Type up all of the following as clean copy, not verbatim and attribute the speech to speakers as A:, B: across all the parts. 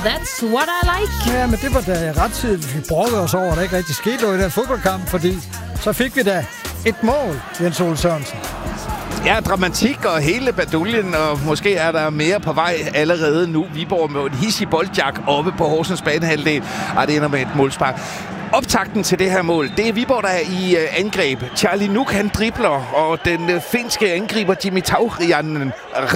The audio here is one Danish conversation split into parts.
A: That's what I like.
B: Ja, men det var da rettidigt, vi brokkede os over, at der ikke rigtig skete noget i den fodboldkamp, fordi så fik vi da et mål, Jens Ole Sørensen.
C: Ja, dramatik og hele baduljen, og måske er der mere på vej allerede nu. Viborg med en hissig boldjak oppe på Horsens banehalvdel, og det ender med et målspark. Optakten til det her mål, det er Viborg, der er i angreb. Charlie Nuk, han dribler, og den finske angriber Jimmy Tauriainen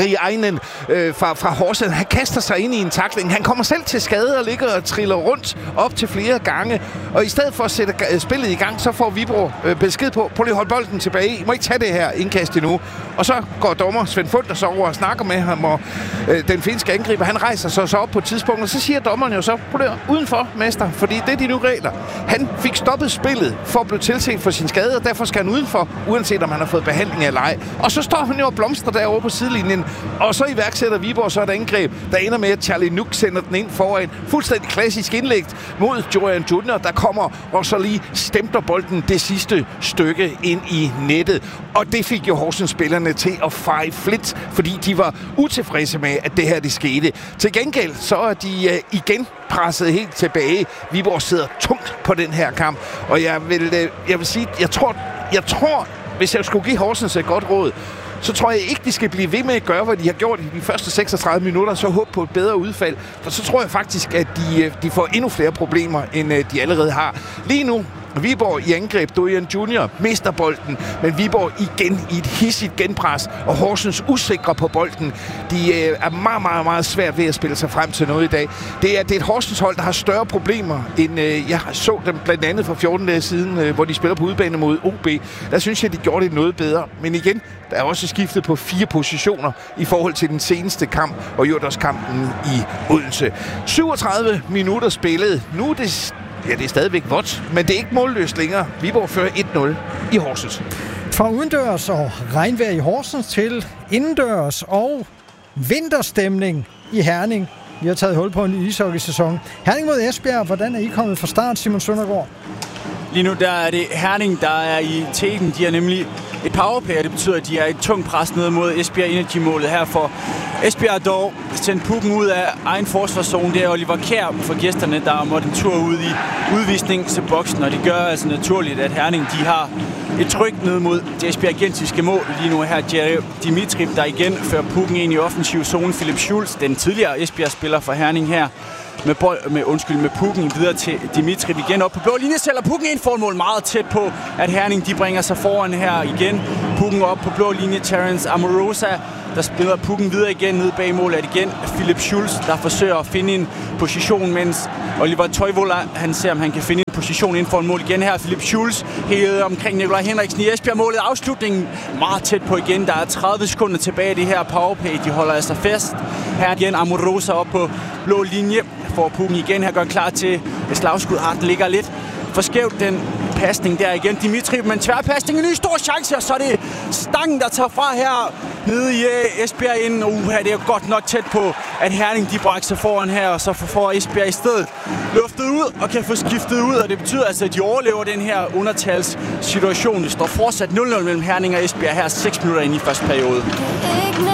C: fra Horsens, han kaster sig ind i en tackling. Han kommer selv til skade og ligger og triller rundt op til flere gange. Og i stedet for at sætte spillet i gang, så får Viborg besked på, prøv lige at holde bolden tilbage. I må ikke tage det her indkast endnu. Og så går dommer Svend Funder så over og snakker med ham, og den finske angriber, han rejser sig så op på et tidspunkt, og så siger dommeren jo så, prøv lige udenfor, mester, fordi det er de nu regler. Han fik stoppet spillet for at blive tilset for sin skade, og derfor skal han udenfor, uanset om han har fået behandling eller ej. Og så står han jo og blomstrer derovre på sidelinjen, og så iværksætter Viborg så et angreb, der ender med, at Charlie Nuk sender den ind foran. Fuldstændig klassisk indlæg mod Jorian Junior, der kommer og så lige stempler bolden det sidste stykke ind i nettet. Og det fik jo Horsens-spillerne til at feje flit, fordi de var utilfredse med, at det her det skete. Til gengæld så er de igen presset helt tilbage. Viborg sidder tungt på den her kamp, og jeg vil sige, jeg tror, hvis jeg skulle give Horsens et godt råd, så tror jeg ikke, de skal blive ved med at gøre, hvad de har gjort i de første 36 minutter, så håbe på et bedre udfald. For så tror jeg faktisk, at de får endnu flere problemer, end de allerede har. Lige nu, Viborg i angreb, Dorian Junior mister bolden, men Viborg igen i et hissigt genpres, og Horsens usikre på bolden. De er meget, meget, meget svært ved at spille sig frem til noget i dag. Det er et Horsens hold, der har større problemer, end jeg så dem blandt andet for 14 dage siden, hvor de spiller på udebane mod OB. Der synes jeg, de gjorde det noget bedre. Men igen, der er også skiftet på 4 positioner i forhold til den seneste kamp, og Jordås-kampen i Odense. 37 minutter spillet. Nu er det... Ja, det er stadigvæk vådt, men det er ikke målløst længere. Viborg fører 1-0 i Horsens.
B: Fra udendørs og regnvejr i Horsens til indendørs og vinterstemning i Herning. Vi har taget hul på en ishockeysæson. Herning mod Esbjerg, hvordan er I kommet fra start, Simon Søndergaard?
D: Lige nu der er det Herning, der er i teten. De har nemlig et powerplay, og det betyder, at de er et tungt pres ned mod Esbjerg Energy-målet her for Esbjerg dog sendt pukken ud af egen forsvarszone. Det er Oliver Kjær for gæsterne, der måtte en tur ud i udvisning til boksen, og det gør altså naturligt, at Herning de har et tryk ned mod det esbjergensiske mål. Lige nu her Jerry Dimitrip, der igen fører pukken ind i offensiv zone. Philip Schulz, den tidligere Esbjerg-spiller for Herning her, med pukken videre til Dimitrip igen op på blå linje, sælger pukken ind for mål meget tæt på, at Herning de bringer sig foran her igen. Pukken op på blå linje, Terence Amorosa, der spiller pukken videre igen ned bag målet, at igen Philip Schulz, der forsøger at finde en position, mens Oliver Toivola, han ser, om han kan finde en position inden for en mål igen her. Philip Schulz helt omkring Nikolaj Henriksen i Esbjerg. Målet afslutningen meget tæt på igen. Der er 30 sekunder tilbage i det her powerplay. De holder altså fast. Her igen Amorosa op på blå linje. Får pukken igen her, gør klar til et slagskud. Den ligger lidt for skævt, den pasning der igen. Dimitrip med en tværpasning, en ny stor chance, og så er det Stangen, der tager fra her nede i Esbjerg inden. Det er godt nok tæt på, at Herning de brækker sig foran her, og så får Esbjerg i stedet luftet ud og kan få skiftet ud, og det betyder altså, at de overlever den her undertalssituation. Det står fortsat 0-0 mellem Herning og Esbjerg her 6 minutter ind i første periode.